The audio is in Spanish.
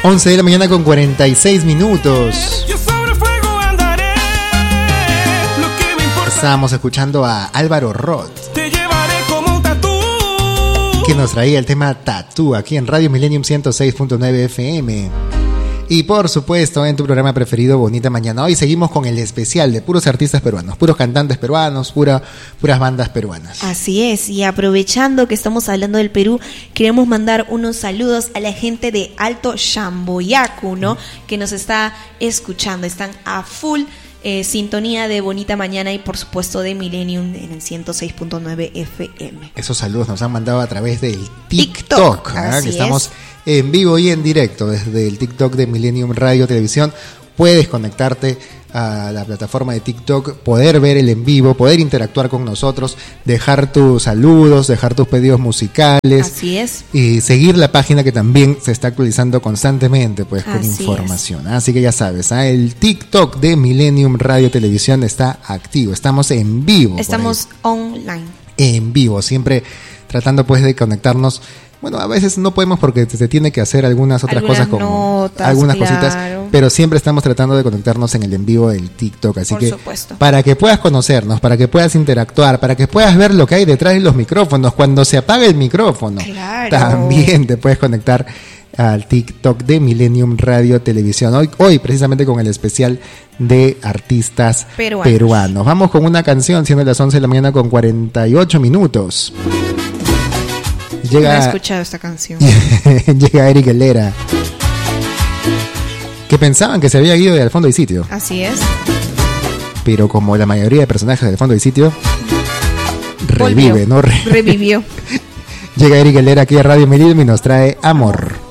11 de la mañana con 46 minutos. Estábamos escuchando a Álvaro Roth, que nos traía el tema Tatú aquí en Radio Millennium 106.9 FM. Y por supuesto en tu programa preferido, Bonita Mañana. Hoy seguimos con el especial de puros artistas peruanos, puros cantantes peruanos, puras bandas peruanas. Así es, y aprovechando que estamos hablando del Perú, queremos mandar unos saludos a la gente de Alto Chamboyacu, ¿no? Que nos está escuchando, están a full sintonía de Bonita Mañana y por supuesto de Millennium en el 106.9 FM. Esos saludos nos han mandado a través del TikTok. Así estamos en vivo y en directo desde el TikTok de Millennium Radio Televisión. Puedes conectarte a la plataforma de TikTok, poder ver el en vivo, poder interactuar con nosotros, dejar tus saludos, dejar tus pedidos musicales. Así es. Y seguir la página que también se está actualizando constantemente, pues, con Así información. Así que ya sabes, el TikTok de Millennium Radio Televisión está activo. Estamos en vivo. Estamos online. En vivo, siempre tratando pues de conectarnos. Bueno, a veces no podemos porque se tiene que hacer algunas cosas como notas, algunas claro. cositas, pero siempre estamos tratando de conectarnos en el en vivo del TikTok, así Por que supuesto. Para que puedas conocernos, para que puedas interactuar, para que puedas ver lo que hay detrás de los micrófonos cuando se apaga el micrófono, claro. También te puedes conectar al TikTok de Millennium Radio Televisión. Hoy precisamente con el especial de artistas peruanos. Vamos con una canción, siendo las 11 de la mañana con 48 minutos. No he escuchado esta canción. Llega Eric Helera, que pensaban que se había ido del Fondo y Sitio. Así es. Pero como la mayoría de personajes del Fondo y Sitio, revive, ¿no? Revivió. Llega Eric Helera aquí a Radio Millennium y nos trae Amor.